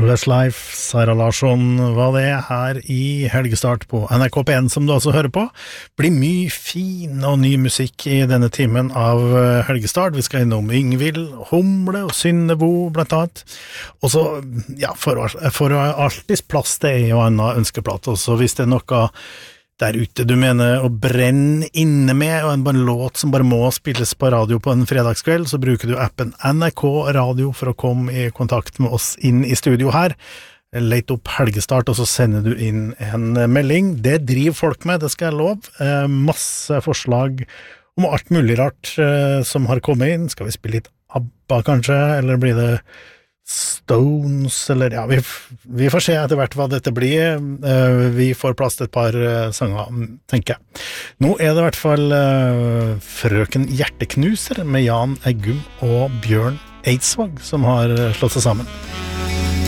Westlife, Sara Larsson var det her i helgestart på NRK P1 som du også hører på. Blir mye fin og ny musikk i denne timen av helgestart. Vi skal innom Yngvild, Humle og Synnebo blant annet. Og så, ja, for alltids plass til en og annen ønskeplatt. Og så hvis det er noe der ute du mener å brenne inne med, og en låt som bare må spilles på radio på en fredagskveld, så bruker du appen NRK Radio for å komme i kontakt med oss inn i studio her. Leit opp helgestart, og så sender du inn en melding. Det driver folk med, det skal jeg love. Masse forslag om alt mulig rart som har kommet inn. Skal vi spille litt ABBA kanskje, eller blir det Stones, eller ja, vi får se etter hvert hva dette blir. Vi får plass til et par sanger, tenker jeg. Nå er det i hvert fall Frøken Hjerteknuser med Jan Eggum og Bjørn Eidsvåg som har slått seg sammen.